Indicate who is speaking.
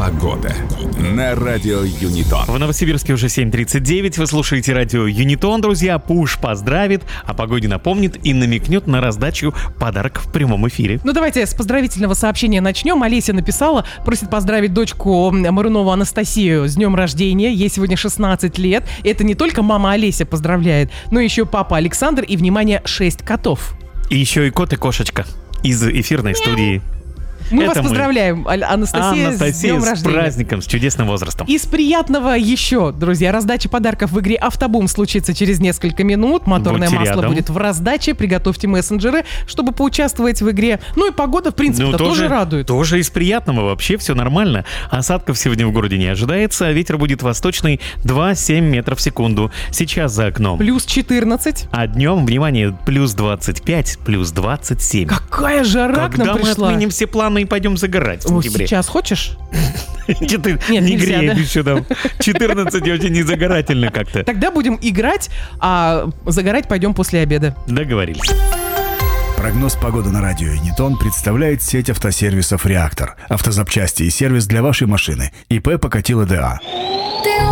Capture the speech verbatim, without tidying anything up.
Speaker 1: Погода на радио Юнитон.
Speaker 2: В Новосибирске уже семь тридцать девять. Вы слушаете радио Юнитон, друзья. Пуш поздравит, о погоде напомнит и намекнет на раздачу подарков в прямом эфире.
Speaker 3: Ну давайте с поздравительного сообщения начнем. Олеся написала, просит поздравить дочку Марунову Анастасию с днем рождения. Ей сегодня шестнадцать лет. Это не только мама Олеся поздравляет, но еще папа Александр и, внимание, шесть котов.
Speaker 2: И еще и кот и кошечка из эфирной студии.
Speaker 3: Мы
Speaker 2: Это
Speaker 3: вас
Speaker 2: мы.
Speaker 3: поздравляем, Анастасия,
Speaker 2: Анастасия,
Speaker 3: с днем
Speaker 2: с
Speaker 3: рождения.
Speaker 2: праздником, с чудесным возрастом.
Speaker 3: Из приятного еще, друзья, раздача подарков в игре «Автобум» случится через несколько минут. Моторное
Speaker 2: Будьте
Speaker 3: масло
Speaker 2: рядом.
Speaker 3: будет в раздаче. Приготовьте мессенджеры, чтобы поучаствовать в игре. Ну и погода, в принципе,
Speaker 2: Ну,
Speaker 3: тоже, радует.
Speaker 2: Тоже из приятного, вообще все нормально. Осадков сегодня в городе не ожидается, а ветер будет восточный два-семь метров в секунду. Сейчас за окном.
Speaker 3: Плюс четырнадцать.
Speaker 2: А днем, внимание, плюс двадцать пять, плюс двадцать семь.
Speaker 3: Какая жара к
Speaker 2: Когда
Speaker 3: нам
Speaker 2: мы
Speaker 3: пришла.
Speaker 2: отменим все планы и пойдем загорать в
Speaker 3: О,
Speaker 2: сентябре?
Speaker 3: сейчас хочешь?
Speaker 2: Четы-
Speaker 3: Нет,
Speaker 2: не
Speaker 3: нельзя,
Speaker 2: греет
Speaker 3: да?
Speaker 2: еще там. четырнадцать очень незагорательно как-то.
Speaker 3: Тогда будем играть, а загорать пойдем после обеда.
Speaker 2: Договорились.
Speaker 4: Прогноз погоды на радио Юнитон представляет сеть автосервисов «Реактор». Автозапчасти и сервис для вашей машины. ИП Покатило ДА.
Speaker 5: Ты